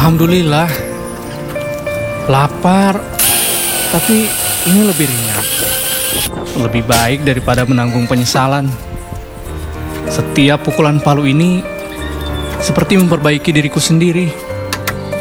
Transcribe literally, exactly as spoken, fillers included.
Alhamdulillah. Lapar, tapi ini lebih ringan. Lebih baik daripada menanggung penyesalan. Setiap pukulan palu ini seperti memperbaiki diriku sendiri.